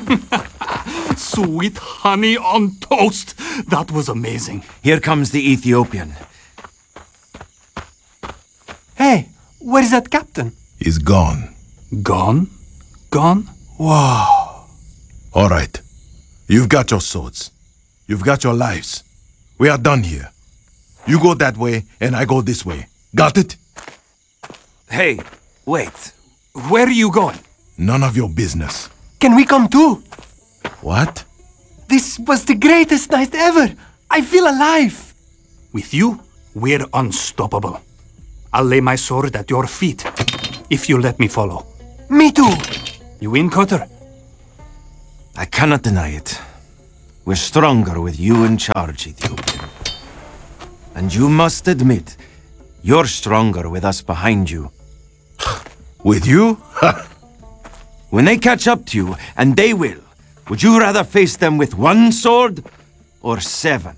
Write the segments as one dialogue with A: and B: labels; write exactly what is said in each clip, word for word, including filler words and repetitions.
A: Sweet honey on toast. That was amazing.
B: Here comes the Ethiopian.
C: Hey, where's that captain?
D: He's gone.
A: Gone? Gone?
D: Wow. All right. You've got your swords. You've got your lives. We are done here. You go that way, and I go this way. Got it?
B: Hey, wait.
A: Where are you going?
D: None of your business.
C: Can we come too?
D: What?
C: This was the greatest night ever. I feel alive.
A: With you, we're unstoppable. I'll lay my sword at your feet, if you let me follow.
C: Me too.
A: You in, Cutter?
B: I cannot deny it. We're stronger with you in charge, Ethiopian. And you must admit, you're stronger with us behind you.
D: With you?
B: When they catch up to you, and they will, would you rather face them with one sword or seven?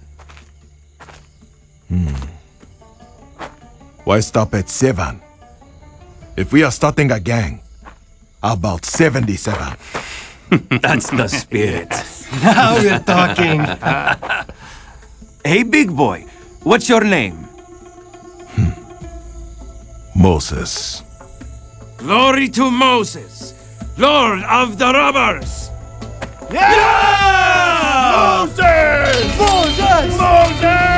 D: Hmm. Why stop at seven? If we are starting a gang, how about seventy-seven?
B: That's the spirit.
C: Now we're talking.
B: Hey, big boy, what's your name?
D: Hmm. Moses.
B: Glory to Moses, Lord of the robbers!
D: Yeah! Moses!
C: Moses!
D: Moses!